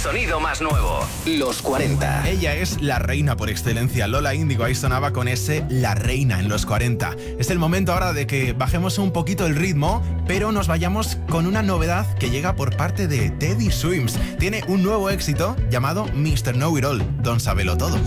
sonido más nuevo. Los 40. Ella es la reina por excelencia. Lola Índigo ahí sonaba con ese La Reina en los 40. Es el momento ahora de que bajemos un poquito el ritmo, pero nos vayamos con una novedad que llega por parte de Teddy Swims. Tiene un nuevo éxito llamado Mr. Know It All, Don Sabelo Todo.